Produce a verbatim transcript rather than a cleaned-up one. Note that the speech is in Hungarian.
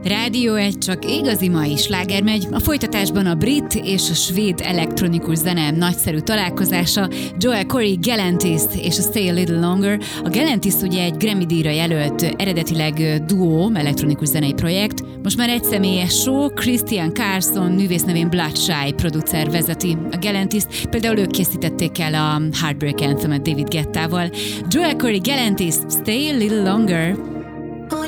Rádió egy csak igazi mai sláger megy, a folytatásban a brit és a svéd elektronikus zene nagyszerű találkozása, Joel Corry Galantis és a Stay a Little Longer. A Galantis ugye egy Grammy-díjra jelölt, eredetileg duó, elektronikus zenei projekt, most már egyszemélyes show, Christian Carlson, művész nevén Bloodshy producer vezeti a Galantis-t, például ők készítették el a Heartbreak Anthem-et David Guettával. Joel Corry Galantis, Stay a Little Longer.